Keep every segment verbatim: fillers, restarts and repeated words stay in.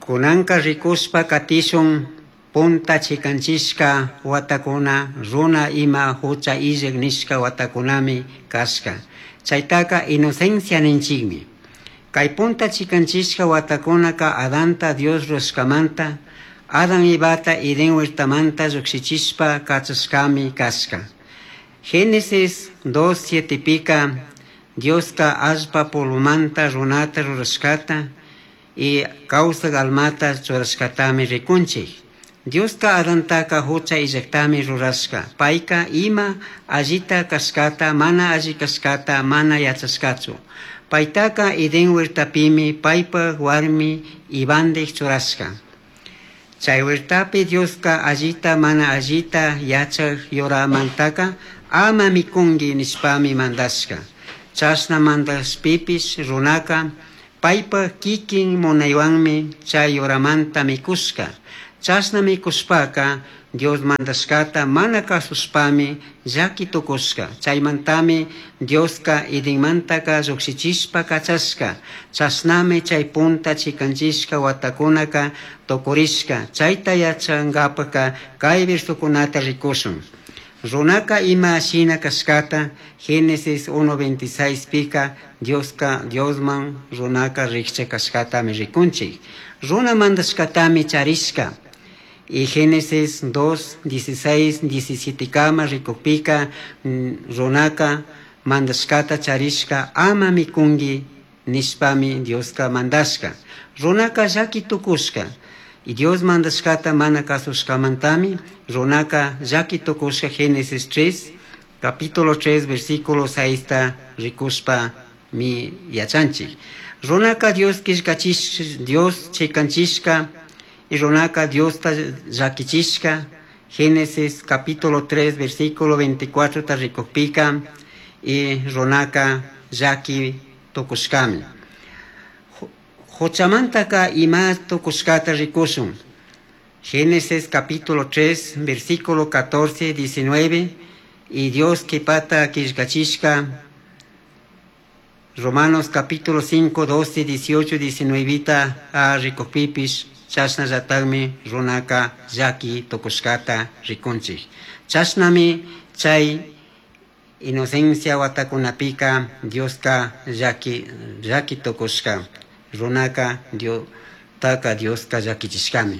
Kunanka rikuspa katishun punta chikanchishka watakuna runa ima hucha izek nishka watakunami kaska. Chaytaka inocencia ninchigmi. Kay punta chikanchishka watakunaka Adanta Dios roskamanta, Adan ibata iden huertamanta zuxichispa kachaskami kaska. Génesis dos siete pica, Dios ka aspa polumanta runata ruraskata y causa galmata churaskatami rikunchik. Dios ka adantaka hucha izektami ruraska. Paika ima ajita kaskata, mana ajikaskata, mana yachaskatsu. Paitaka iden huertapimi, paipa warmi ibandek churaska. Chay huertapi Dios ka ajita, mana ajita, yachak yoramantaka, ama mikungi nispami mandaska. Chasna mandas pipis runaka, paipa kikin monaywanmi chay yoramanta mikuska. Chasna mikuspaka, Dios mandaskata mana kasuspami yaki tukuska. Chay mantami Dios ka idinmantaka zuxichispa kachaska. Chasnami chay punta chikanchishka watakunaka tokuriska. Chayta yachangapaka kay virsukunata rikusun. Runaka ima ashina kaskata, Génesis uno veintiséis pica, Dios ka, Diosman runaka rikche kaskata mi rikunchik. Runa mandaskatami chariska. Y Génesis dos dieciséis diecisiete kama rikupika, runaka mandaskata chariska, ama mikungi nispami Dios ka mandaska. Runaka yaki tukuska. Y Dios mandaskata mana kasuskamantami, runaka yaki tokuska. Génesis tres, capítulo tres, versículo seis, rikuspa mi yachanchi. Runaka Dios kishkachish, Dios chikanchishka, y runaka Dios ta yakichishka. Génesis capítulo tres, versículo veinticuatro, ta rikupika, y runaka yaki tokuskami. Hochamantaka ima tokuskata rikusun. Génesis capítulo tres, versículo catorce, diecinueve. Y Dios kipata kishkachishka. Romanos capítulo cinco, doce, dieciocho, diecinueve. A rikopipis chasna yatagmi runaka yaki tokuskata rikunchik. Chasnami chay inocencia watakunapika Dios ka yaki, yaki tokuska. Runaka Dios taka Dios ka yakichishkami.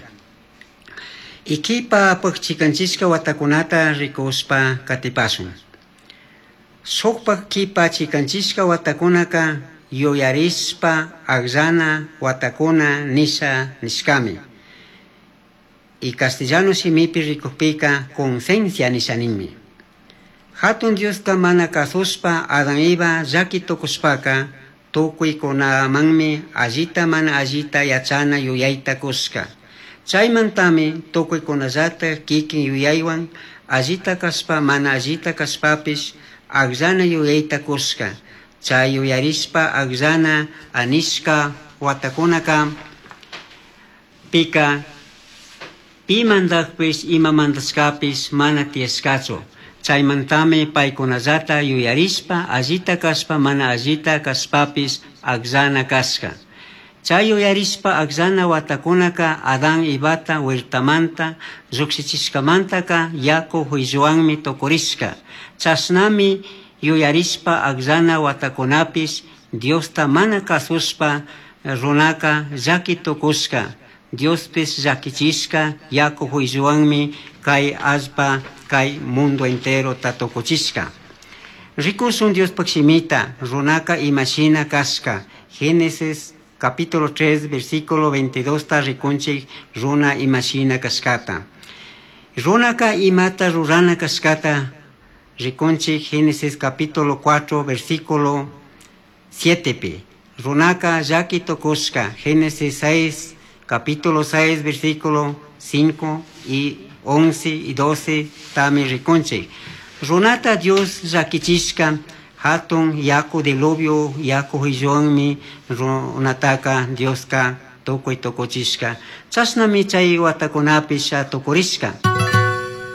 Ikipa pagchikanchishka watakunata rikuspa katipasun. Sokpa kipa chikanchishka watakunaka yoyarispa agzana watakuna nisa niskami. Y castellano simipi rikuspika conciencia nisanimi. Hatun Dios ka mana kasuspa Adan iba yaki tokuspaka tukui kunamanmi ajita mana ajita yachana yuyaita kuska. Chay mantami tukui kunazata kikin yuyaywan ajita kaspa mana ajita kaspapis agzana yuyaita kuska. Chay yuyarispa agzana aniska watakunaka pika pimandakpis ima mandaskapis mana tieskacho. Chay mantami paikunazata yuyarispa ajita kaspa mana ajita kaspapis agzana kaska. Chay yuyarispa agzana watakunaka Adan ibata huertamanta zuxichiskamantaka yaku huizuanmi tokuriska. Chasnami yuyarispa agzana watakunapis Diosta mana kasuspa runaka yaki tokuska. Diospis yakichiska yaku huizuanmi kay aspa kay mundo entero tatokuchiska. Rikusun Dios pakshimita runaka imashina kaska. Génesis capítulo tres, versículo veintidós ta rikunchik runa imashina kaskata. Runaka imata rurana kaskata rikunchik Génesis capítulo cuatro, versículo siete pi. Runaka yaki tokuska. Génesis seis, capítulo seis, versículo cinco y once y doce tami rikunchik. Runata Dios yakichishka hatun yaku diluvio yaku hijonmi runataka Dios ka tokoi tokochishka. Chasnami chay watakunapisha tokurishka.